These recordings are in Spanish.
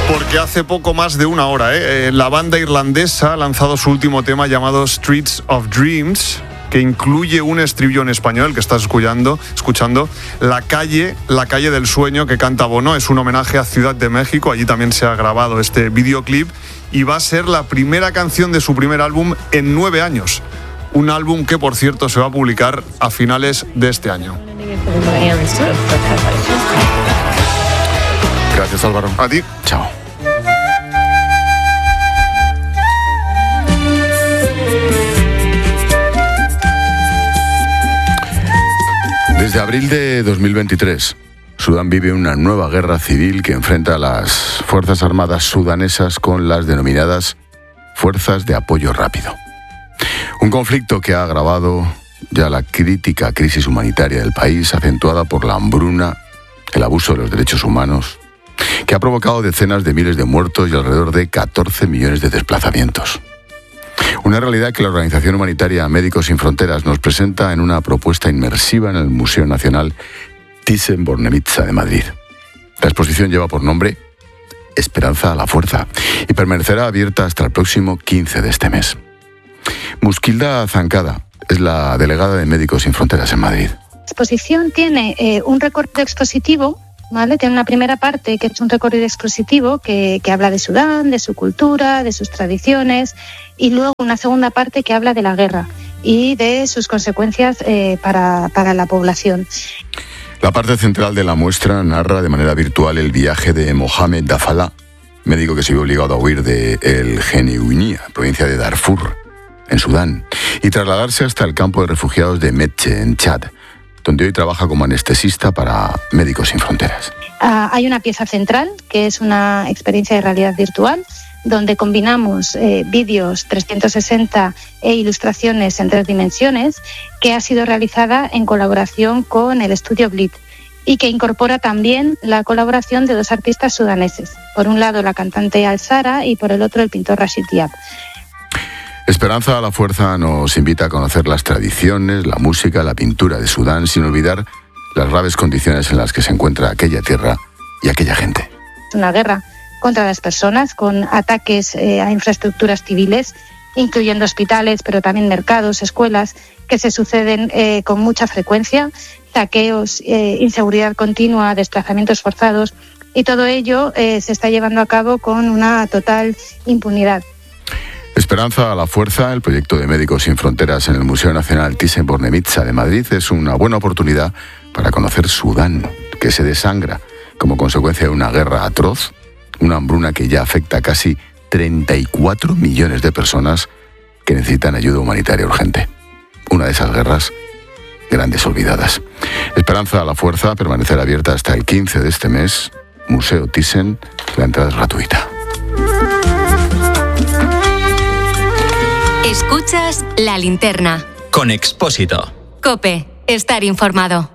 Porque hace poco más de una hora, la banda irlandesa ha lanzado su último tema llamado Streets of Dreams, que incluye un estribillo en español que estás escuchando, La calle del sueño, que canta Bono. Es un homenaje a Ciudad de México, allí también se ha grabado este videoclip y va a ser la primera canción de su primer álbum en 9 años. Un álbum que, por cierto, se va a publicar a finales de este año. Gracias, Álvaro. A ti. Chao. Desde abril de 2023, Sudán vive una nueva guerra civil que enfrenta a las Fuerzas Armadas sudanesas con las denominadas Fuerzas de Apoyo Rápido. Un conflicto que ha agravado ya la crítica crisis humanitaria del país, acentuada por la hambruna, el abuso de los derechos humanos, que ha provocado decenas de miles de muertos y alrededor de 14 millones de desplazamientos. Una realidad que la Organización Humanitaria Médicos Sin Fronteras nos presenta en una propuesta inmersiva en el Museo Nacional Thyssen-Bornemisza de Madrid. La exposición lleva por nombre Esperanza a la Fuerza y permanecerá abierta hasta el próximo 15 de este mes. Muskilda Zancada es la delegada de Médicos Sin Fronteras en Madrid. La exposición tiene un recorrido expositivo, ¿vale? Tiene una primera parte que es un recorrido expositivo que habla de Sudán, de su cultura, de sus tradiciones, y luego una segunda parte que habla de la guerra y de sus consecuencias para la población. La parte central de la muestra narra de manera virtual el viaje de Mohamed Dafala, médico que se vio obligado a huir de El Geneouinia, provincia de Darfur, en Sudán, y trasladarse hasta el campo de refugiados de Metche, en Chad, donde hoy trabaja como anestesista para Médicos Sin Fronteras. Hay una pieza central, que es una experiencia de realidad virtual, donde combinamos vídeos 360 e ilustraciones en 3 dimensiones, que ha sido realizada en colaboración con el estudio Blit y que incorpora también la colaboración de 2 artistas sudaneses. Por un lado, la cantante Al-Sara y por el otro, el pintor Rashid Diab. Esperanza a la Fuerza nos invita a conocer las tradiciones, la música, la pintura de Sudán, sin olvidar las graves condiciones en las que se encuentra aquella tierra y aquella gente. Una guerra contra las personas, con ataques a infraestructuras civiles, incluyendo hospitales, pero también mercados, escuelas, que se suceden con mucha frecuencia, saqueos, inseguridad continua, desplazamientos forzados, y todo ello se está llevando a cabo con una total impunidad. Esperanza a la Fuerza, el proyecto de Médicos Sin Fronteras en el Museo Nacional Thyssen-Bornemisza de Madrid, es una buena oportunidad para conocer Sudán, que se desangra como consecuencia de una guerra atroz, una hambruna que ya afecta a casi 34 millones de personas que necesitan ayuda humanitaria urgente. Una de esas guerras grandes olvidadas. Esperanza a la Fuerza permanecerá abierta hasta el 15 de este mes. Museo Thyssen, la entrada es gratuita. Escuchas La Linterna. Con Expósito. COPE. Estar informado.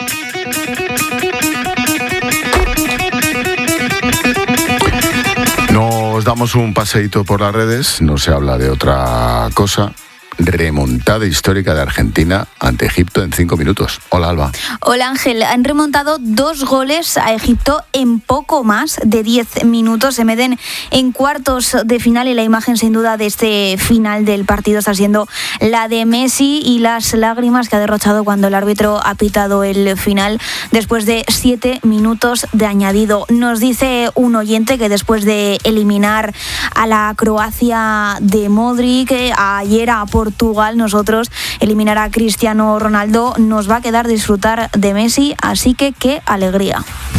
Nos damos un paseíto por las redes, no se habla de otra cosa. Remontada histórica de Argentina ante Egipto en 5 minutos. Hola, Alba. Hola, Ángel. Han remontado 2 goles a Egipto en poco más de 10 minutos. Se meten en cuartos de final y la imagen sin duda de este final del partido está siendo la de Messi y las lágrimas que ha derrochado cuando el árbitro ha pitado el final después de 7 minutos de añadido. Nos dice un oyente que después de eliminar a la Croacia de Modric, ayer a Portugal, nosotros eliminar a Cristiano Ronaldo, nos va a quedar disfrutar de Messi, así que qué alegría.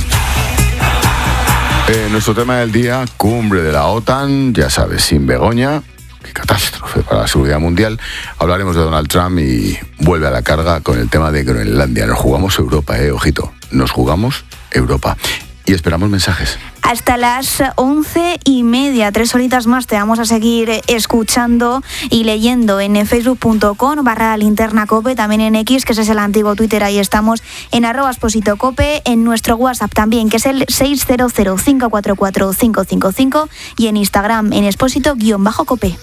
Nuestro tema del día, cumbre de la OTAN, ya sabes, sin Begoña, qué catástrofe para la seguridad mundial. Hablaremos de Donald Trump y vuelve a la carga con el tema de Groenlandia. Nos jugamos Europa, ojito, nos jugamos Europa. Y esperamos mensajes. Hasta las 11:30, 3 horitas más te vamos a seguir escuchando y leyendo en facebook.com/linternacope, también en X, que ese es el antiguo Twitter, ahí estamos, en @expositocope, en nuestro WhatsApp también, que es el 600-544-555, y en Instagram en expósito_cope.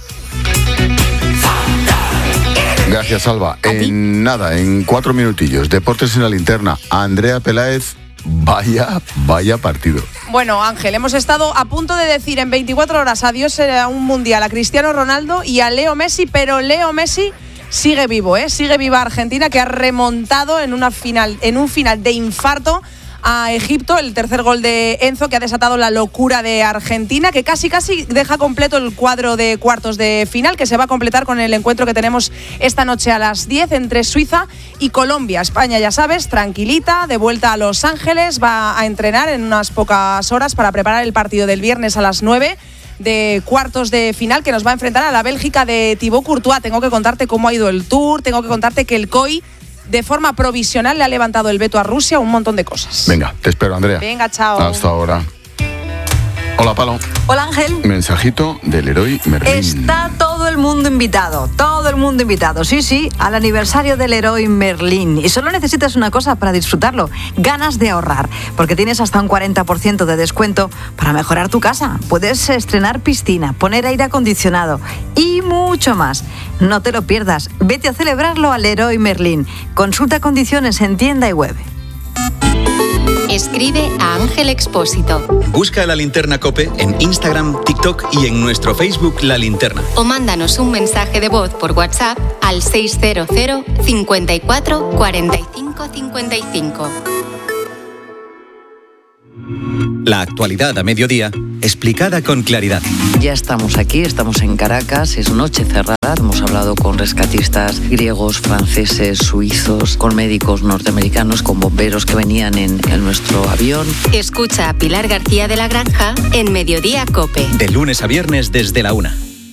Gracias, Alba. En 4 minutillos, Deportes en la Linterna. Andrea Peláez vaya partido. Bueno, Ángel, hemos estado a punto de decir en 24 horas adiós a un mundial a Cristiano Ronaldo y a Leo Messi, pero Leo Messi sigue vivo, sigue viva Argentina, que ha remontado en un final de infarto a Egipto, el tercer gol de Enzo, que ha desatado la locura de Argentina, que casi deja completo el cuadro de cuartos de final, que se va a completar con el encuentro que tenemos esta noche a las 10 entre Suiza y Colombia. España, ya sabes, tranquilita, de vuelta a Los Ángeles, va a entrenar en unas pocas horas para preparar el partido del viernes a las 9 de cuartos de final, que nos va a enfrentar a la Bélgica de Thibaut Courtois. Tengo que contarte cómo ha ido el Tour, tengo que contarte que el COI de forma provisional le ha levantado el veto a Rusia, un montón de cosas. Venga, te espero, Andrea. Venga, chao. Hasta ahora. Hola, Palo. Hola, Ángel. Mensajito del Leroy Merlin. Está todo el mundo invitado, sí, al aniversario del Leroy Merlin. Y solo necesitas una cosa para disfrutarlo, ganas de ahorrar, porque tienes hasta un 40% de descuento para mejorar tu casa. Puedes estrenar piscina, poner aire acondicionado y mucho más. No te lo pierdas, vete a celebrarlo al Leroy Merlin. Consulta condiciones en tienda y web. Escribe a Ángel Expósito. Busca La Linterna COPE en Instagram, TikTok y en nuestro Facebook La Linterna. O mándanos un mensaje de voz por WhatsApp al 600 54 45 55. La actualidad a mediodía, explicada con claridad. Ya estamos aquí, estamos en Caracas, es noche cerrada. Hemos hablado con rescatistas griegos, franceses, suizos, con médicos norteamericanos, con bomberos que venían en nuestro avión. Escucha a Pilar García de la Granja en Mediodía COPE. De lunes a viernes desde la 1.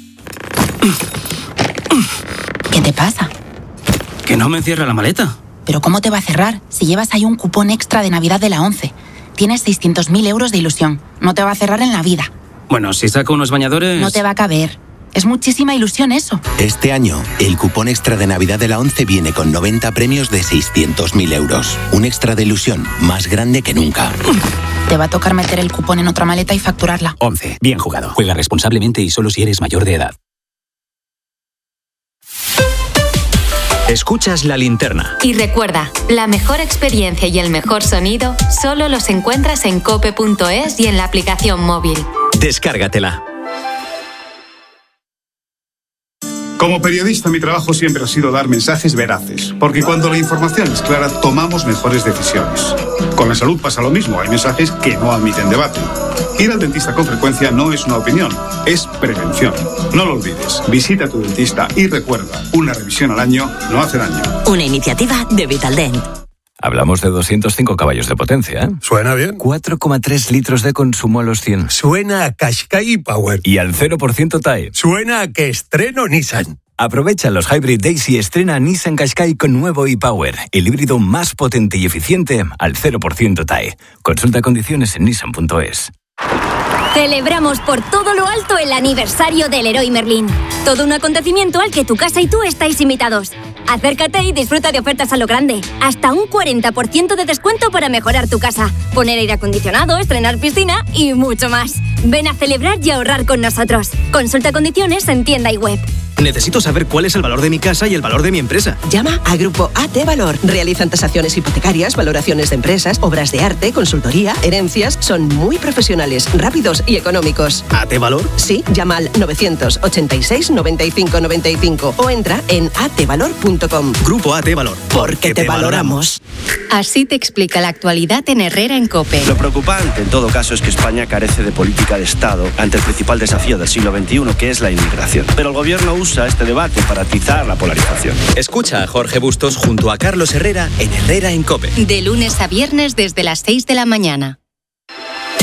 ¿Qué te pasa? Que no me cierra la maleta. ¿Pero cómo te va a cerrar si llevas ahí un cupón extra de Navidad de la 11? Tienes 600.000 euros de ilusión. No te va a cerrar en la vida. Bueno, si saco unos bañadores... No te va a caber. Es muchísima ilusión eso. Este año, el cupón extra de Navidad de la 11 viene con 90 premios de 600.000 euros. Un extra de ilusión más grande que nunca. Te va a tocar meter el cupón en otra maleta y facturarla. 11. Bien jugado. Juega responsablemente y solo si eres mayor de edad. Escuchas La Linterna. Y recuerda, la mejor experiencia y el mejor sonido solo los encuentras en cope.es y en la aplicación móvil. Descárgatela. Como periodista, mi trabajo siempre ha sido dar mensajes veraces, porque cuando la información es clara, tomamos mejores decisiones. Con la salud pasa lo mismo, hay mensajes que no admiten debate. Ir al dentista con frecuencia no es una opinión, es prevención. No lo olvides, visita a tu dentista y recuerda, una revisión al año no hace daño. Una iniciativa de Vitaldent. Hablamos de 205 caballos de potencia, ¿eh? Suena bien. 4,3 litros de consumo a los 100. Suena a Qashqai Power. Y al 0% TAE. Suena a que estreno Nissan. Aprovecha los Hybrid Days y estrena Nissan Qashqai con nuevo e-Power, el híbrido más potente y eficiente al 0% TAE. Consulta condiciones en nissan.es. Celebramos por todo lo alto el aniversario del Leroy Merlin. Todo un acontecimiento al que tu casa y tú estáis invitados. Acércate y disfruta de ofertas a lo grande. Hasta un 40% de descuento para mejorar tu casa, poner aire acondicionado, estrenar piscina y mucho más. Ven a celebrar y ahorrar con nosotros. Consulta condiciones en tienda y web. Necesito saber cuál es el valor de mi casa y el valor de mi empresa. Llama a Grupo AT Valor. Realizan tasaciones hipotecarias, valoraciones de empresas, obras de arte, consultoría, herencias. Son muy profesionales, rápidos y económicos. ¿AT Valor? Sí, llama al 986 95 95 o entra en atvalor.com. Grupo AT Valor. Porque te valoramos. Así te explica la actualidad en Herrera en COPE. Lo preocupante, en todo caso, es que España carece de política de Estado ante el principal desafío del siglo XXI, que es la inmigración. Pero el gobierno usa este debate para atizar la polarización. Escucha a Jorge Bustos junto a Carlos Herrera en Herrera en COPE. De lunes a viernes desde las 6 de la mañana.